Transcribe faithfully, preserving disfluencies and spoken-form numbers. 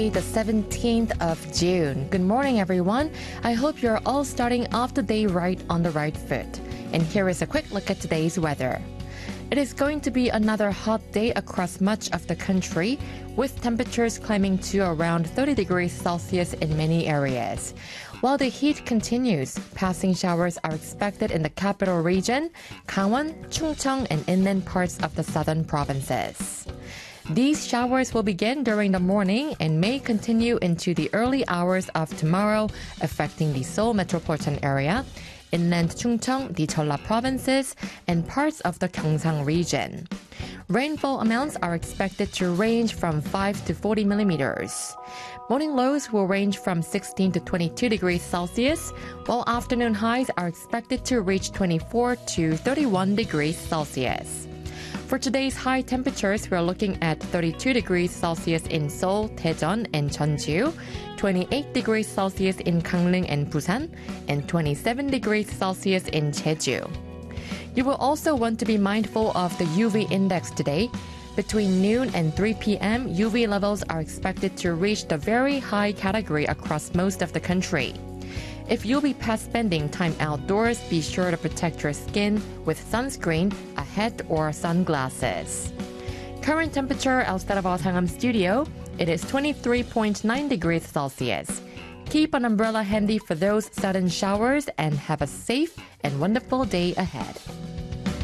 The seventeenth of June. Good morning, everyone. I hope you're all starting off the day right on the right foot. And here is a quick look at today's weather. It is going to be another hot day across much of the country, with temperatures climbing to around thirty degrees Celsius in many areas. While the heat continues, passing showers are expected in the capital region, Gangwon, Chungcheong, and inland parts of the southern provinces. These showers will begin during the morning and may continue into the early hours of tomorrow, affecting the Seoul metropolitan area, inland Chungcheong, the Jeolla provinces, and parts of the Gyeongsang region. Rainfall amounts are expected to range from five to forty millimeters. Morning lows will range from sixteen to twenty-two degrees Celsius, while afternoon highs are expected to reach twenty-four to thirty-one degrees Celsius. For today's high temperatures, we're looking at thirty-two degrees Celsius in Seoul, Daejeon, and Jeonju, twenty-eight degrees Celsius in Gangneung and Busan, and twenty-seven degrees Celsius in Jeju. You will also want to be mindful of the U V index today. Between noon and three p.m., U V levels are expected to reach the very high category across most of the country. If you'll be past spending time outdoors, be sure to protect your skin with sunscreen, a hat, or sunglasses. Current temperature outside of our Sangam studio, it is twenty-three point nine degrees Celsius. Keep an umbrella handy for those sudden showers and have a safe and wonderful day ahead.